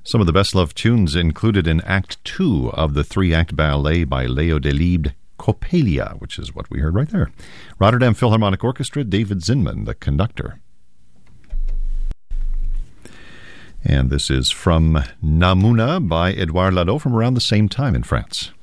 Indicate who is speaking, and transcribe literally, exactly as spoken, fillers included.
Speaker 1: Some of the best-loved tunes included in Act Two of the three-act ballet by Leo Delibes, Coppelia, which is what we heard right there. Rotterdam Philharmonic Orchestra, David Zinman, the conductor. And this is from Namuna by Edouard Ladeau from around the same time in France.